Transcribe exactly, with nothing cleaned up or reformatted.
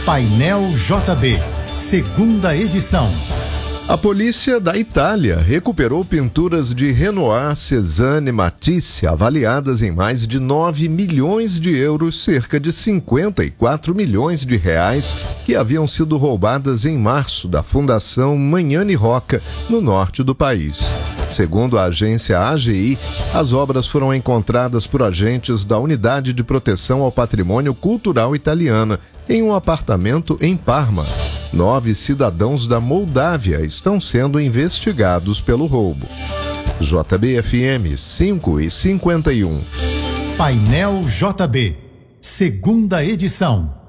Painel J B, segunda edição. A polícia da Itália recuperou pinturas de Renoir, Cézanne e Matisse avaliadas em mais de nove milhões de euros, cerca de cinquenta e quatro milhões de reais, que haviam sido roubadas em março da Fundação Magnani Rocca, no norte do país. Segundo a agência A G I, as obras foram encontradas por agentes da Unidade de Proteção ao Patrimônio Cultural Italiana, em um apartamento em Parma. Nove cidadãos da Moldávia estão sendo investigados pelo roubo. J B F M cinco e cinquenta e um. Painel J B, segunda edição.